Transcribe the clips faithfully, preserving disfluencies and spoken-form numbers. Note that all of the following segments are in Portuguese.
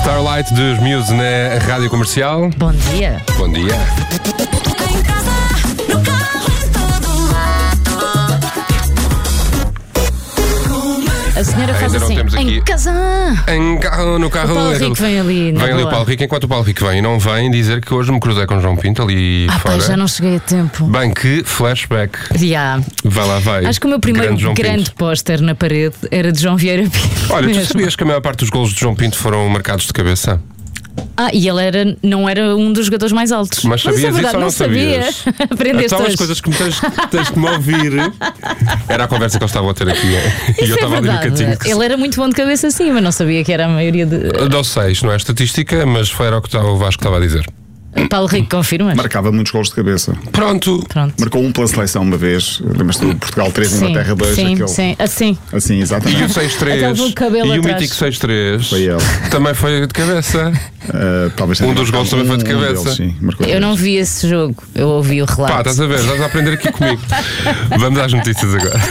Starlight dos Muse na Rádio Comercial. Bom dia. Bom dia. A senhora faz Ainda não assim, temos aqui- em casa. Em carro, no carro. O Paulo é Rico tudo- vem ali, na Vem ali o boa. Paulo Rico. Enquanto o Paulo Rico vem, não vem dizer que hoje me cruzei com o João Pinto ali Ah, fora. pá, já não cheguei a tempo. Bem, que flashback. Yeah. Vai lá, vai. Acho que o meu primeiro Grande João grande Pinto. póster na parede era de João Vieira Pinto. Olha, tu mesmo. sabias que a maior parte dos golos de João Pinto foram marcados de cabeça? Ah, e ele era, não era um dos jogadores mais altos. Mas sabias isso é isso verdade, ou não não sabia. sabias? Aprendeste Então as hoje. coisas que me tens, tens de me ouvir. Era a conversa que eles estavam a ter aqui. E Isso eu é estava ali no verdade. cantinho. Ele era muito bom de cabeça assim, mas não sabia que era a maioria de. Não sei, isto não é estatística, mas foi era o que o Vasco estava a dizer. Paulo Rico, confirmas? Marcava muitos gols de cabeça. Pronto. Pronto. Marcou um pela seleção uma vez. Lembras-te do Portugal três, Sim, Inglaterra dois? sim, aquele... sim, assim. Assim, E o exatamente. seis Até três levou o cabelo e o atrás. mítico seis três Foi ele. também foi de cabeça. Uh, talvez Um tenha dos marcado gols também foi de um cabeça. deles, sim, marcou Eu não três. vi esse jogo, eu ouvi o relato. Pá, estás a ver, estás a aprender aqui comigo. Vamos às notícias agora.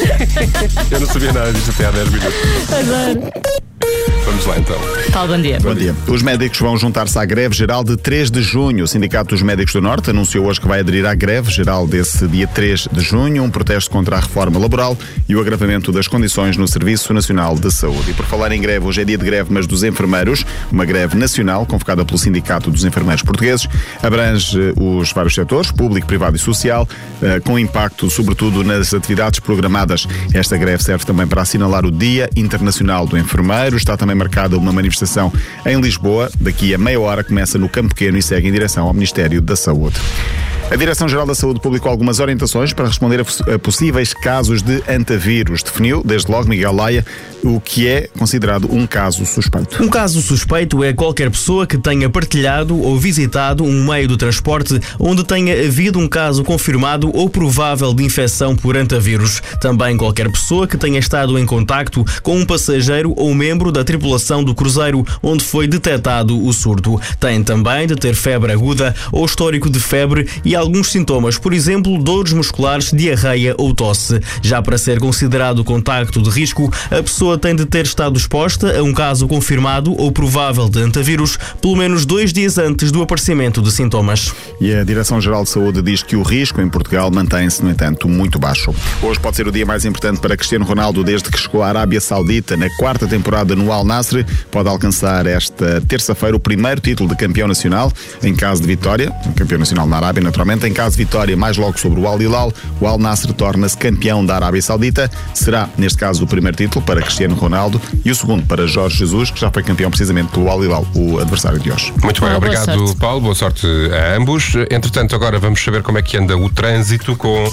Eu não sabia nada disto até há dez minutos. Adoro. Vamos lá então. Paulo, bom dia. Bom dia. Os médicos vão juntar-se à greve geral de três de junho. O Sindicato dos Médicos do Norte anunciou hoje que vai aderir à greve geral desse dia três de junho, um protesto contra a reforma laboral e o agravamento das condições no Serviço Nacional de Saúde. E por falar em greve, hoje é dia de greve, mas dos enfermeiros, uma greve nacional convocada pelo Sindicato dos Enfermeiros Portugueses, abrange os vários setores, público, privado e social, com impacto sobretudo nas atividades programadas. Esta greve serve também para assinalar o Dia Internacional do Enfermeiro. Está também marcada uma manifestação em Lisboa. Daqui a meia hora começa no Campo Pequeno e segue em direção ao Ministério da Saúde. A Direção-Geral da Saúde publicou algumas orientações para responder a possíveis casos de antavírus. Definiu, desde logo, Miguel Laia, o que é considerado um caso suspeito. Um caso suspeito é qualquer pessoa que tenha partilhado ou visitado um meio de transporte onde tenha havido um caso confirmado ou provável de infecção por antavírus. Também qualquer pessoa que tenha estado em contacto com um passageiro ou membro da tripulação do cruzeiro onde foi detectado o surto. Tem também de ter febre aguda ou histórico de febre e alguns sintomas, por exemplo, dores musculares, diarreia ou tosse. Já para ser considerado contacto de risco, a pessoa tem de ter estado exposta a um caso confirmado ou provável de antavírus pelo menos dois dias antes do aparecimento de sintomas. E a Direção-Geral de Saúde diz que o risco em Portugal mantém-se, no entanto, muito baixo. Hoje pode ser o dia mais importante para Cristiano Ronaldo desde que chegou à Arábia Saudita na quarta temporada no Al Nassr. Pode alcançar esta terça-feira o primeiro título de campeão nacional em caso de vitória, campeão nacional na Arábia, naturalmente. Em caso de vitória, mais logo sobre o Al Hilal, o Al Nassr torna-se campeão da Arábia Saudita. Será, neste caso, o primeiro título para Cristiano Ronaldo e o segundo para Jorge Jesus, que já foi campeão precisamente pelo Al Hilal, o adversário de hoje. Muito bem, Boa obrigado, sorte. Paulo. Boa sorte a ambos. Entretanto, agora vamos saber como é que anda o trânsito com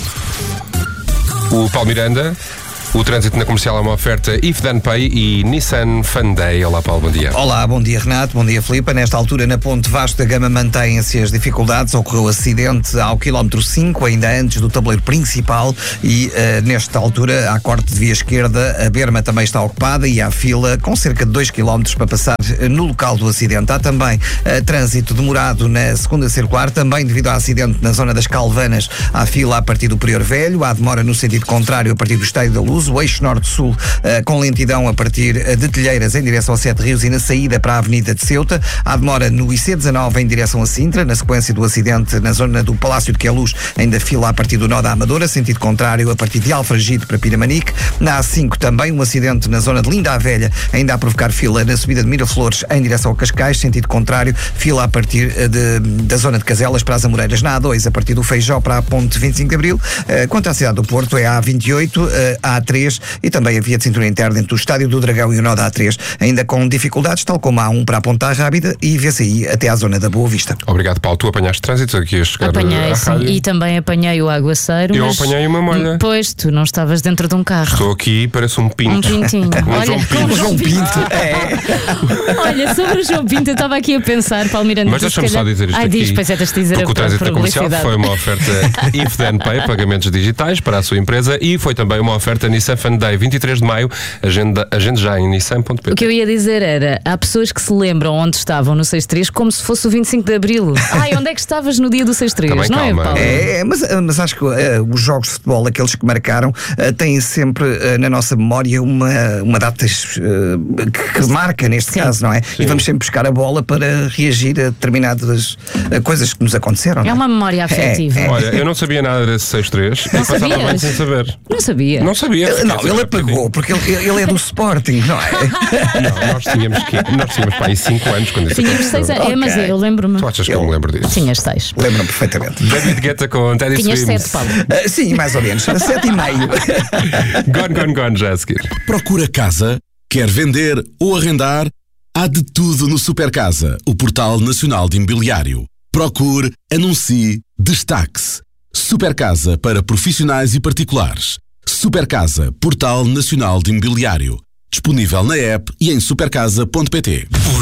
o Paulo Miranda. O trânsito na Comercial é uma oferta If Then Pay e Nissan Fandei. Olá, Paulo, bom dia. Olá, bom dia Renato, bom dia Filipe. Nesta altura na Ponte Vasco da Gama mantêm-se as dificuldades. Ocorreu acidente ao quilómetro cinco, ainda antes do tabuleiro principal e uh, nesta altura há corte de via esquerda, a berma também está ocupada e há fila com cerca de dois quilómetros para passar uh, no local do acidente. Há também uh, trânsito demorado na segunda circular, também devido ao acidente na zona das Calvanas. Há fila a partir do Prior Velho, há demora no sentido contrário a partir do Estádio da Luz. O eixo norte-sul uh, com lentidão a partir uh, de Telheiras em direção a Sete Rios e na saída para a Avenida de Ceuta. Há demora no I C dezanove em direção a Sintra, na sequência do acidente na zona do Palácio de Queluz, ainda fila a partir do nó da Amadora, sentido contrário a partir de Alfragide para Piramanique. Na A cinco também um acidente na zona de Linda a Velha, ainda a provocar fila na subida de Miraflores em direção a Cascais, sentido contrário, fila a partir uh, de, da zona de Caselas para as Amoreiras. Na A dois, a partir do Feijó para a Ponte vinte e cinco de Abril. Uh, quanto à cidade do Porto, é a A vinte e oito, uh, a A três e também a via de cintura interna entre o Estádio do Dragão e o nó da A três, ainda com dificuldades, tal como a A um para a Ponta Rábida e V C I até à zona da Boa Vista. Obrigado, Paulo. Tu apanhaste trânsito aqui a chegar Apanhei, à sim, rádio. e também apanhei o aguaceiro. Eu mas... apanhei uma molha. Pois, tu não estavas dentro de um carro. Estou aqui, parece um pinto. Um pintinho. Um Olha, João como Pinto. João Pinto. É. Olha, sobre o João Pinto, eu estava aqui a pensar, Paulo Miranda. Mas deixa-me só dizer isto Ah, aqui. diz, pois é, tens de dizer porque a o trânsito da Comercial publicidade. foi uma oferta If Then Pay, pagamentos digitais para a sua empresa, e foi também uma oferta Nissan Fan Day, vinte e três de maio. Agenda, agenda já em nissan ponto pt. O que eu ia dizer era, há pessoas que se lembram onde estavam no seis três como se fosse o vinte e cinco de Abril. Ai, onde é que estavas no dia do seis três? Também Não calma. é, Paulo? É, mas, mas acho que uh, os jogos de futebol, aqueles que marcaram, uh, têm sempre uh, na nossa memória uma, uma data uh, que, que marca, neste Sim. caso, não é? Sim. E vamos sempre buscar a bola para reagir a determinadas uh, coisas que nos aconteceram. É não uma memória afetiva. É, é. Olha, eu não sabia nada desse seis três e Não passava sabias? bem sem saber. Não sabia. Não sabia. Uh, Não, ele apagou, porque ele, ele é do Sporting, não é? Não, nós tínhamos que nós tínhamos para aí cinco anos quando isso Tínhamos aconteceu. seis anos. É, mas Ok. eu lembro-me. Tu achas que eu me lembro disso? Tinhas seis. Lembro-me perfeitamente. David Guetta com Teddy Tinhas Swims. sete, Paulo. Uh, sim, mais ou menos. Sete e meio. Gone, gone, gone, já a seguir. Procura casa? Quer vender ou arrendar? Há de tudo no Supercasa, o portal nacional de imobiliário. Procure, anuncie, destaque-se. Supercasa para profissionais e particulares. Supercasa, portal nacional de imobiliário. Disponível na app e em supercasa ponto pt.